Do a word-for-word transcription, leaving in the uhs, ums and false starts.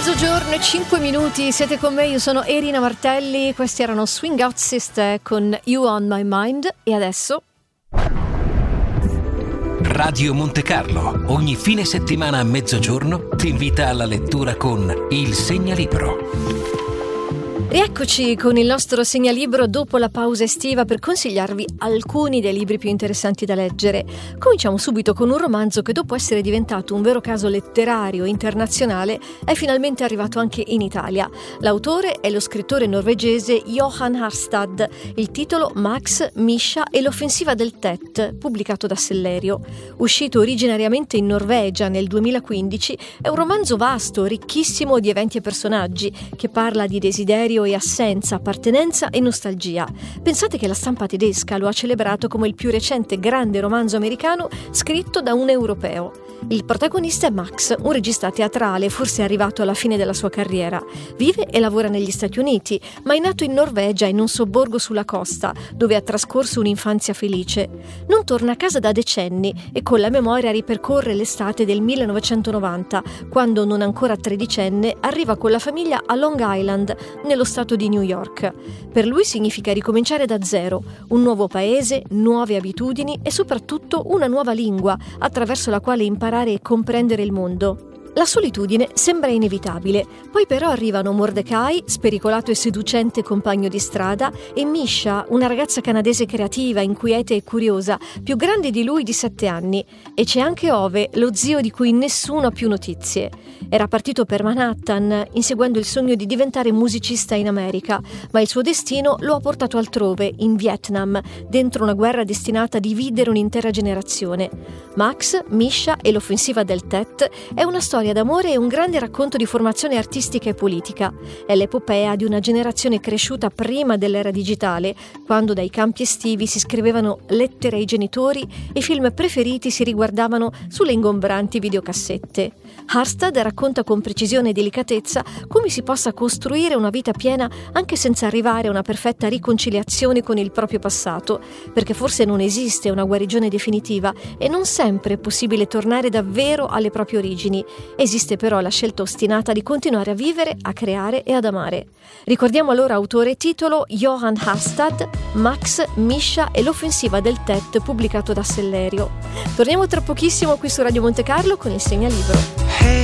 Mezzogiorno e cinque minuti, siete con me, io sono Erina Martelli, questi erano Swing Out Sister con You On My Mind e adesso... Radio Monte Carlo, ogni fine settimana a mezzogiorno ti invita alla lettura con Il Segnalibro. Rieccoci con il nostro segnalibro dopo la pausa estiva per consigliarvi alcuni dei libri più interessanti da leggere. Cominciamo subito con un romanzo che dopo essere diventato un vero caso letterario internazionale è finalmente arrivato anche in Italia. L'autore è lo scrittore norvegese Johan Harstad, il titolo Max, Misha e l'offensiva del Tet, pubblicato da Sellerio. Uscito originariamente in Norvegia nel duemilaquindici, è un romanzo vasto, ricchissimo di eventi e personaggi, che parla di desiderio e assenza, appartenenza e nostalgia. Pensate che la stampa tedesca lo ha celebrato come il più recente grande romanzo americano scritto da un europeo. Il protagonista è Max, un regista teatrale, forse arrivato alla fine della sua carriera. Vive e lavora negli Stati Uniti, ma è nato in Norvegia in un sobborgo sulla costa, dove ha trascorso un'infanzia felice. Non torna a casa da decenni e con la memoria ripercorre l'estate del millenovecentonovanta, quando, non ancora tredicenne, arriva con la famiglia a Long Island, nello stato di New York. Per lui significa ricominciare da zero, un nuovo paese, nuove abitudini e soprattutto una nuova lingua, attraverso la quale imparare e comprendere il mondo. La solitudine sembra inevitabile, poi però arrivano Mordecai, spericolato e seducente compagno di strada, e Misha, una ragazza canadese creativa, inquieta e curiosa, più grande di lui di sette anni. E c'è anche Ove, lo zio di cui nessuno ha più notizie. Era partito per Manhattan, inseguendo il sogno di diventare musicista in America, ma il suo destino lo ha portato altrove, in Vietnam, dentro una guerra destinata a dividere un'intera generazione. Max, Misha e l'offensiva del Tet è una storia d'amore e un grande racconto di formazione artistica e politica. È l'epopea di una generazione cresciuta prima dell'era digitale, quando dai campi estivi si scrivevano lettere ai genitori e i film preferiti si riguardavano sulle ingombranti videocassette. Harstad racconta con precisione e delicatezza come si possa costruire una vita piena anche senza arrivare a una perfetta riconciliazione con il proprio passato, perché forse non esiste una guarigione definitiva e non sempre è possibile tornare davvero alle proprie origini. Esiste però la scelta ostinata di continuare a vivere, a creare e ad amare. Ricordiamo allora autore e titolo Johan Harstad, Max, Misha e l'offensiva del Tet, pubblicato da Sellerio. Torniamo tra pochissimo qui su Radio Monte Carlo con il Segnalibro.